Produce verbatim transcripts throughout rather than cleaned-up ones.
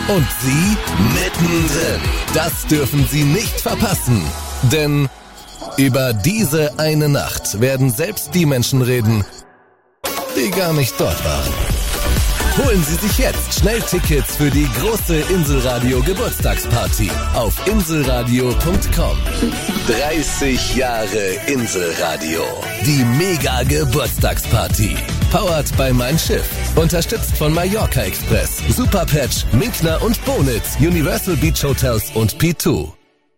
Und Sie mittendrin. Das dürfen Sie nicht verpassen. Denn über diese eine Nacht werden selbst die Menschen reden, die gar nicht dort waren. Holen Sie sich jetzt schnell Tickets für die große Inselradio Geburtstagsparty auf inselradio punkt com. dreißig Jahre Inselradio. Die Mega Geburtstagsparty. Powered by Mein Schiff. Unterstützt von Mallorca Express, Superpatch, Minkner und Bonitz, Universal Beach Hotels und P zwei.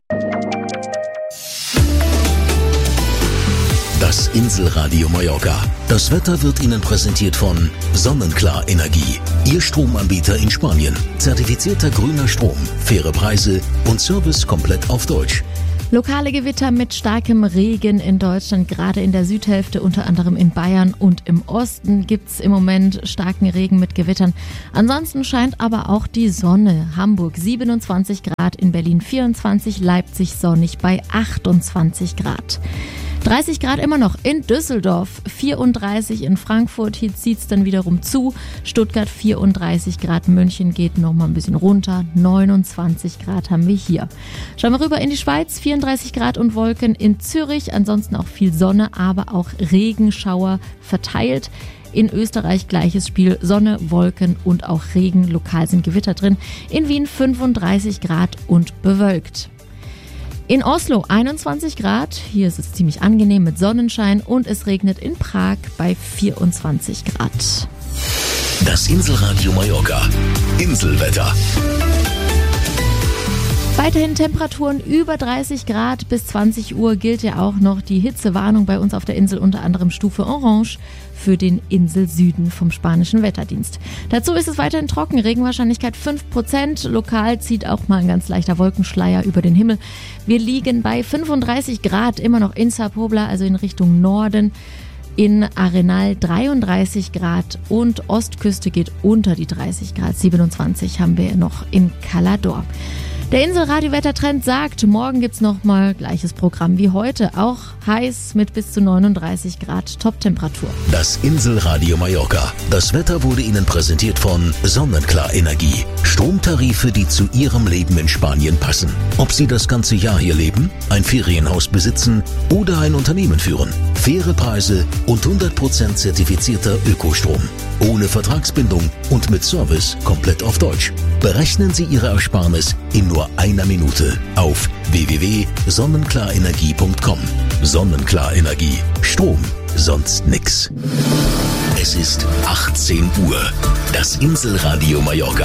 Das Inselradio Mallorca. Das Wetter wird Ihnen präsentiert von Sonnenklar Energie. Ihr Stromanbieter in Spanien. Zertifizierter grüner Strom, faire Preise und Service komplett auf Deutsch. Lokale Gewitter mit starkem Regen in Deutschland, gerade in der Südhälfte, unter anderem in Bayern und im Osten gibt's im Moment starken Regen mit Gewittern. Ansonsten scheint aber auch die Sonne. Hamburg siebenundzwanzig Grad, in Berlin vierundzwanzig, Leipzig sonnig bei achtundzwanzig Grad. dreißig Grad immer noch in Düsseldorf, vierunddreißig in Frankfurt, hier zieht's dann wiederum zu, Stuttgart vierunddreißig Grad, München geht nochmal ein bisschen runter, neunundzwanzig Grad haben wir hier. Schauen wir rüber in die Schweiz, vierunddreißig Grad und Wolken in Zürich, ansonsten auch viel Sonne, aber auch Regenschauer verteilt. In Österreich gleiches Spiel, Sonne, Wolken und auch Regen, lokal sind Gewitter drin. In Wien fünfunddreißig Grad und bewölkt. In Oslo einundzwanzig Grad, hier ist es ziemlich angenehm mit Sonnenschein und es regnet in Prag bei vierundzwanzig Grad. Das Inselradio Mallorca. Inselwetter. Weiterhin Temperaturen über dreißig Grad. Bis zwanzig Uhr gilt ja auch noch die Hitzewarnung bei uns auf der Insel, unter anderem Stufe Orange für den Inselsüden vom spanischen Wetterdienst. Dazu ist es weiterhin trocken, Regenwahrscheinlichkeit fünf Prozent. Lokal zieht auch mal ein ganz leichter Wolkenschleier über den Himmel. Wir liegen bei fünfunddreißig Grad, immer noch in Sa Pobla, also in Richtung Norden. In Arenal dreiunddreißig Grad und Ostküste geht unter die dreißig Grad. siebenundzwanzig haben wir noch in Calador. Der Inselradio-Wettertrend sagt, morgen gibt's nochmal gleiches Programm wie heute. Auch heiß mit bis zu neununddreißig Grad Toptemperatur. Das Inselradio Mallorca. Das Wetter wurde Ihnen präsentiert von Sonnenklar Energie. Stromtarife, die zu Ihrem Leben in Spanien passen. Ob Sie das ganze Jahr hier leben, ein Ferienhaus besitzen oder ein Unternehmen führen. Faire Preise und hundert Prozent zertifizierter Ökostrom. Ohne Vertragsbindung und mit Service komplett auf Deutsch. Berechnen Sie Ihre Ersparnis in nur einer Minute auf w w w punkt sonnenklarenergie punkt com. Sonnenklar Energie. Strom, sonst nix. Es ist achtzehn Uhr. Das Inselradio Mallorca.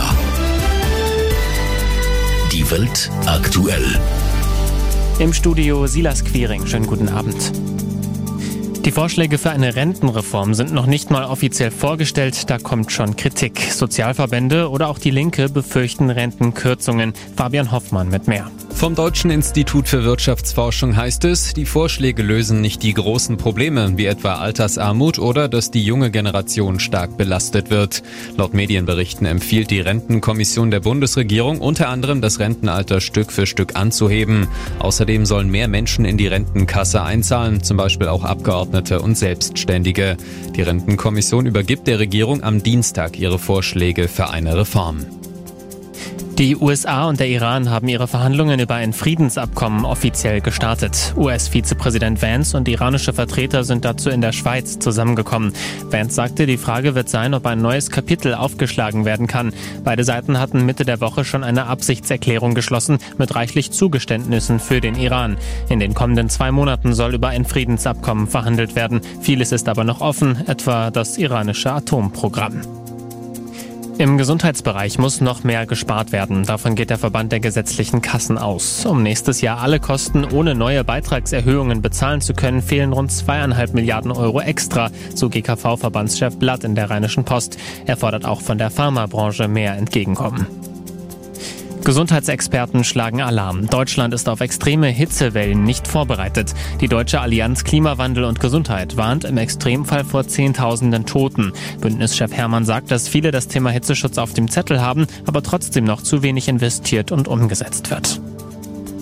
Die Welt aktuell. Im Studio Silas Quiring. Schönen guten Abend. Die Vorschläge für eine Rentenreform sind noch nicht mal offiziell vorgestellt, da kommt schon Kritik. Sozialverbände oder auch die Linke befürchten Rentenkürzungen. Fabian Hoffmann mit mehr. Vom Deutschen Institut für Wirtschaftsforschung heißt es, die Vorschläge lösen nicht die großen Probleme, wie etwa Altersarmut oder dass die junge Generation stark belastet wird. Laut Medienberichten empfiehlt die Rentenkommission der Bundesregierung unter anderem, das Rentenalter Stück für Stück anzuheben. Außerdem sollen mehr Menschen in die Rentenkasse einzahlen, zum Beispiel auch Abgeordnete und Selbstständige. Die Rentenkommission übergibt der Regierung am Dienstag ihre Vorschläge für eine Reform. Die U S A und der Iran haben ihre Verhandlungen über ein Friedensabkommen offiziell gestartet. U S-Vizepräsident Vance und iranische Vertreter sind dazu in der Schweiz zusammengekommen. Vance sagte, die Frage wird sein, ob ein neues Kapitel aufgeschlagen werden kann. Beide Seiten hatten Mitte der Woche schon eine Absichtserklärung geschlossen mit reichlich Zugeständnissen für den Iran. In den kommenden zwei Monaten soll über ein Friedensabkommen verhandelt werden. Vieles ist aber noch offen, etwa das iranische Atomprogramm. Im Gesundheitsbereich muss noch mehr gespart werden. Davon geht der Verband der gesetzlichen Kassen aus. Um nächstes Jahr alle Kosten ohne neue Beitragserhöhungen bezahlen zu können, fehlen rund zweieinhalb Milliarden Euro extra, so G K V-Verbandschef Blatt in der Rheinischen Post. Er fordert auch von der Pharmabranche mehr Entgegenkommen. Gesundheitsexperten schlagen Alarm. Deutschland ist auf extreme Hitzewellen nicht vorbereitet. Die Deutsche Allianz Klimawandel und Gesundheit warnt im Extremfall vor Zehntausenden Toten. Bündnischef Hermann sagt, dass viele das Thema Hitzeschutz auf dem Zettel haben, aber trotzdem noch zu wenig investiert und umgesetzt wird.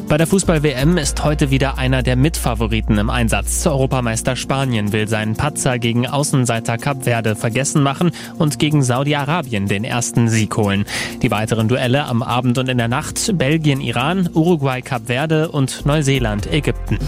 Bei der Fußball-W M ist heute wieder einer der Mitfavoriten im Einsatz. Europameister Spanien will seinen Patzer gegen Außenseiter Kap Verde vergessen machen und gegen Saudi-Arabien den ersten Sieg holen. Die weiteren Duelle am Abend und in der Nacht: Belgien, Iran, Uruguay, Kap Verde und Neuseeland, Ägypten.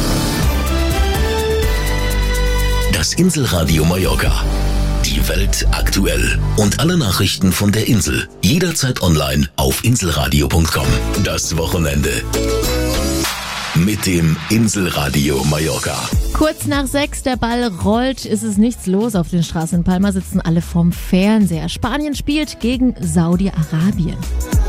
Das Inselradio Mallorca. Die Welt aktuell. Und alle Nachrichten von der Insel. Jederzeit online auf inselradio punkt com. Das Wochenende mit dem Inselradio Mallorca. Kurz nach sechs, der Ball rollt, ist es nichts los auf den Straßen in Palma, sitzen alle vorm Fernseher. Spanien spielt gegen Saudi-Arabien.